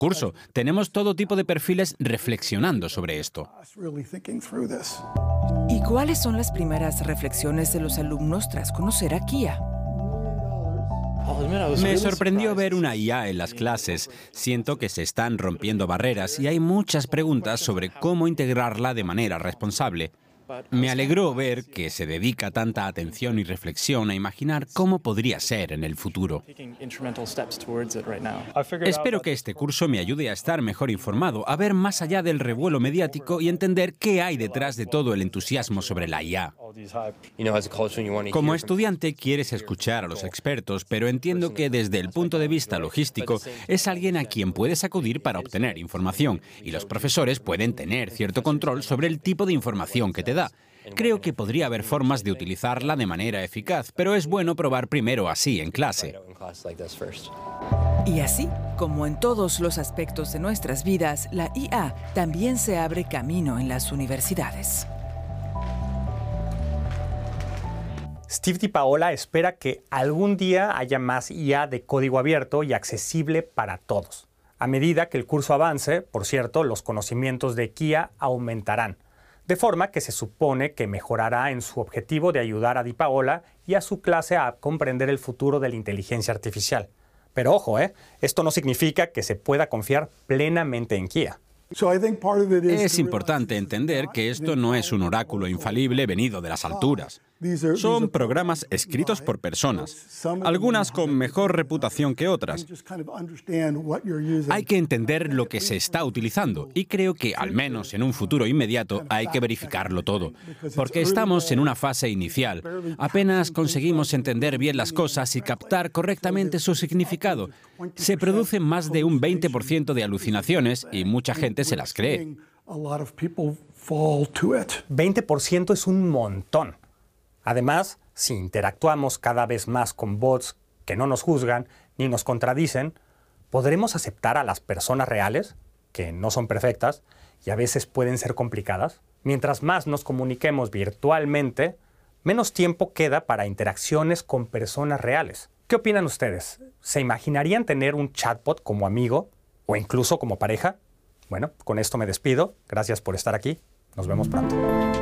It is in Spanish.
curso. Tenemos todo tipo de perfiles reflexionando sobre esto. ¿Y cuáles son las primeras reflexiones de los alumnos tras conocer a Kia? Me sorprendió ver una IA en las clases. Siento que se están rompiendo barreras y hay muchas preguntas sobre cómo integrarla de manera responsable. Me alegró ver que se dedica tanta atención y reflexión a imaginar cómo podría ser en el futuro. Espero que este curso me ayude a estar mejor informado, a ver más allá del revuelo mediático y entender qué hay detrás de todo el entusiasmo sobre la IA. Como estudiante quieres escuchar a los expertos, pero entiendo que desde el punto de vista logístico es alguien a quien puedes acudir para obtener información y los profesores pueden tener cierto control sobre el tipo de información que te da. Creo que podría haber formas de utilizarla de manera eficaz, pero es bueno probar primero así en clase. Y así, como en todos los aspectos de nuestras vidas, la IA también se abre camino en las universidades. Steve Di Paola espera que algún día haya más IA de código abierto y accesible para todos. A medida que el curso avance, por cierto, los conocimientos de Kia aumentarán, de forma que se supone que mejorará en su objetivo de ayudar a Di Paola y a su clase a comprender el futuro de la inteligencia artificial. Pero ojo, esto no significa que se pueda confiar plenamente en Kia. Es importante entender que esto no es un oráculo infalible venido de las alturas. Son programas escritos por personas, algunas con mejor reputación que otras. Hay que entender lo que se está utilizando y creo que, al menos en un futuro inmediato, hay que verificarlo todo, porque estamos en una fase inicial. Apenas conseguimos entender bien las cosas y captar correctamente su significado. Se producen más de un 20% de alucinaciones y mucha gente se las cree. 20% es un montón. Además, si interactuamos cada vez más con bots que no nos juzgan ni nos contradicen, ¿podremos aceptar a las personas reales, que no son perfectas y a veces pueden ser complicadas? Mientras más nos comuniquemos virtualmente, menos tiempo queda para interacciones con personas reales. ¿Qué opinan ustedes? ¿Se imaginarían tener un chatbot como amigo o incluso como pareja? Bueno, con esto me despido. Gracias por estar aquí. Nos vemos pronto.